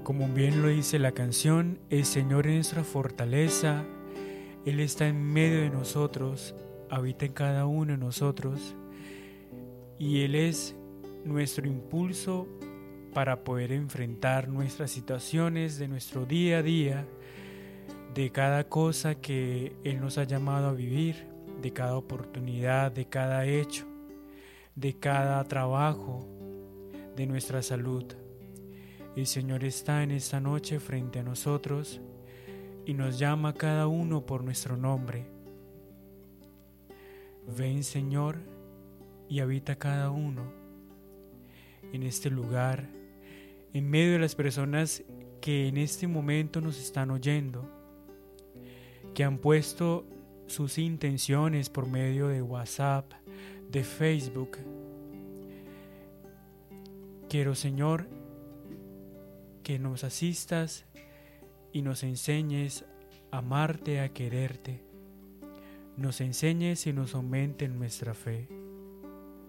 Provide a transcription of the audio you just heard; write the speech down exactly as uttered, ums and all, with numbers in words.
Como bien lo dice la canción, el Señor es nuestra fortaleza, Él está en medio de nosotros, habita en cada uno de nosotros y Él es nuestro impulso para poder enfrentar nuestras situaciones de nuestro día a día, de cada cosa que Él nos ha llamado a vivir, de cada oportunidad, de cada hecho, de cada trabajo, de nuestra salud. El Señor está en esta noche frente a nosotros y nos llama a cada uno por nuestro nombre. Ven, Señor, y habita cada uno en este lugar, en medio de las personas que en este momento nos están oyendo, que han puesto sus intenciones por medio de WhatsApp, de Facebook. Quiero, Señor, que nos asistas y nos enseñes a amarte, a quererte, nos enseñes y nos aumente en nuestra fe.